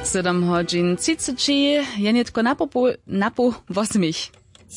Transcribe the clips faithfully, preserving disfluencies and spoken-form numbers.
sedem hodin třicet, jenitko na po, na po osmich.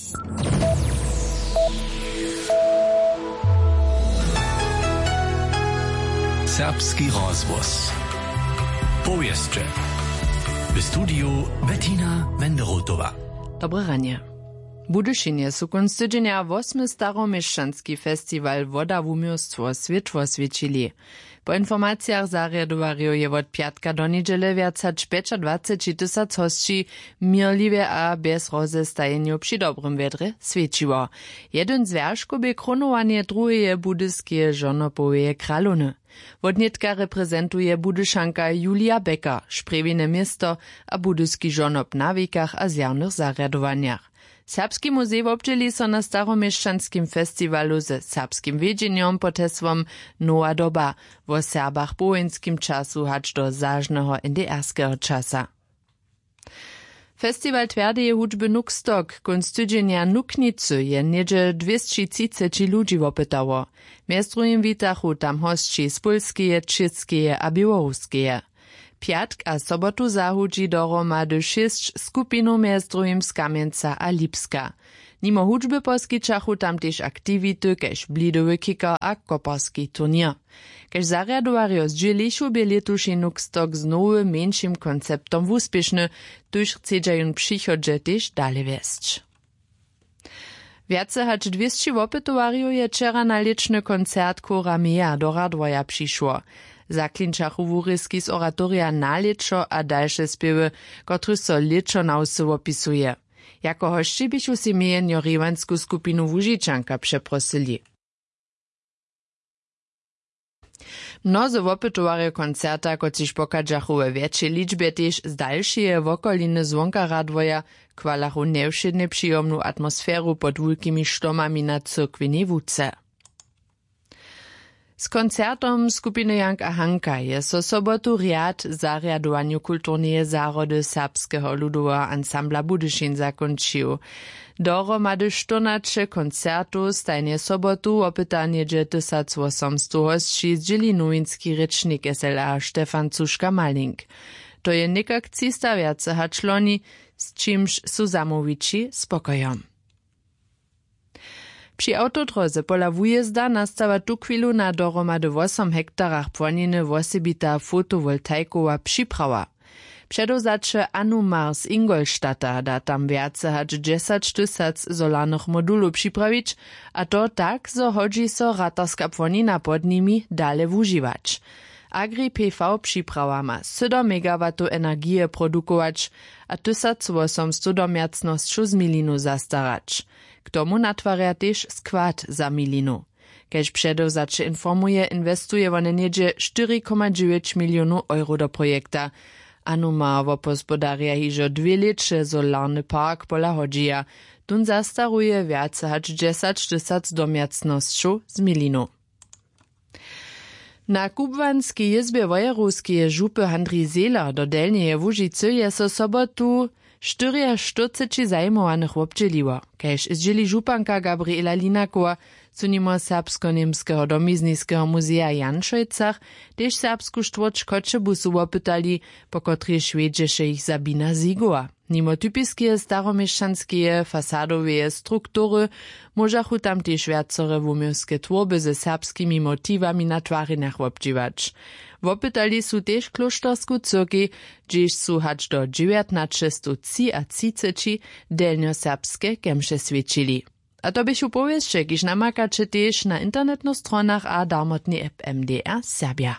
Serbski rozvoz. Powieszcze. W studiu Bettina Wenderotowa. Dobre ranie. Budyšinie su konc tydzienia osmy staromieszczanski festiwal Woda w umiejstwo światło oswiecili. Po informacjach zarjadowariu je od piatka do niedziele viacać dwadzieścia tysac hostí mirliwie a bez rozestajenia przy dobrym wiedrze świeciło. Jeden z wierzchów by kronowanie drugie budyskie żonopowe kralony. Wodnietka reprezentuje budyszanka Julia Becker, szprewine miasto a budyski żonop na wikach a zjawnych zarjadowaniach. Serbski muzej obdzieli so na staromieszczanskim festiwalu ze serbskim wiedzeniem pod hesłom Nowa doba wo Serbach połenskim czasu hacz do zażnego enderskeho czasa. Festiwal twardej hudźby Nukstok konc tydzienia Nuknicy je niedzie dwieście trzydzieści ludzi wopytało. Między drugim witachu tam hostci z Polskie, Czeskie a Białoruskie. Piatk a sobotu zahudzi dohromady šest skupinów między drugim z Kamieńca a Lipska. Nimo hudźby poskiczachu tam też aktivity kež blidowy kika a koparski turnier. Kež zarjadowario zdźělišu by letuši Nukstok z nowym, mniejszym konceptom wuspiešny, tuž chcedžajun přichodže też dalej wesć. Viace hač dwieście wopytowario je wczera na liczny koncert Kora Mea do Radwoja přišło. Zaklinčachu wóryski z oratoria na leczo a dalsze spiewy, kotry so leczo na usy opisuje. Jako hości bychu si mijenjo rivansku skupinu Łužičanka przeprosili. Mnozy wopytowarie koncerta, kociž pokadžachu we większej liczbie też z dalšie wokoliny zwonka Radwoja, kwalachu nevšedne przyjomnu atmosferu pod wulkimi štomami na cyrkwinej wódce. Z koncertom skupiny Jank a Hanka je so sobotu riad zarjadowaniu kulturneje zarody serbskeho ludowego ansambla Budyšin zakončił. Dohromady čtrnaście koncertu stajnie sobotu opytanie tysiąc osiemset hostci zdźěli nowinski rečnik S L A Stefan Cuška-Malink. To je nikak cista viace hačloni, z čimž su zamowici spokojom. Przy autodroze pola wujezda nastawa tu chwilu na dohromady osiem hektarach płoniny wosebita fotowoltaikowa przyprawa. Przedozacze Anumar z Ingolstadta da tam viace hać dziesięć tysięcy solarnych modulów przyprawić, a to tak, zo hodzi so ratarska płonina pod nimi dale wużywać. Agri P V przyprawa ma siedem megawatów energii produkować, a tysiąc osiemset domiacnościu z milinu zastarać. K tomu natwarja też skład za milinu. Kež předozače informuje, inwestuje one niedzie cztery przecinek dziewięć milionów euro do projekta. Anuma wopospodarja hižo dwie leće solarny park pola hodžija. Tun zastaruje viace hač dziesięć tysięcy domiacnościu z milinu. Na kubwanskiej izbie wojerowskiej župy Handri Zela do Delnieje Łužicy je so sobotu czterdzieści zajmowanych obdzieliło. Kež zdźěli županka Gabriela Linakowa, su nimo Serbsko-Niemskiego domizniskiego muzea Janšojcach, też serbsku štvrć Kočebusu opytali, po kotrej švedžeše ich Sabina Zigowa. Nimo typiskie staromieszczanskie fasadowe struktury możachu tam też viacore wumielskie tworby ze serbskimi motivami na twarinach obdziwać. Wopytali su też kloštorsku cyrki, gdzieś su hacz do dziewiętnaście trzydzieści delnioserbskie kemše świecili. A to byś upowieszcze, kiż namakacze też na internetnych stronach a darmotni app M D R Serbia.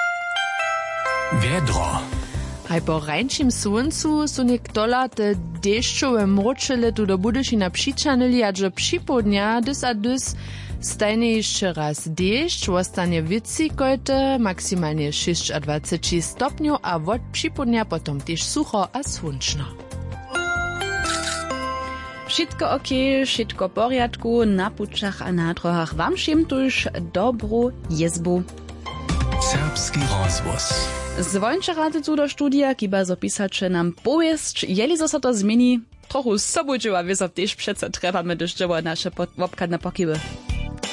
Wiedro. Haj po rańczym słońcu su niektola te deszczowe mroczele tu do Budyšina přičanili, a że przypodnia dys a dys stajnie jeszcze raz deszcz, ostanie wici kojte, maksymalnie dwadzieścia sześć stopniów, a wod przypodnia potom też sucho a słončno. Wszystko okej, wszystko porядku, na pučach a na drohach. Wam všim tuž dobrú jezbu. Serbski rozvoz. Zwończe rady tu do studia, kiba zapisacze nam powiesć, jeli zo so to zmieni, trochu sobudziła, wy so też przece trebamy dość nasze obkadne pokiby.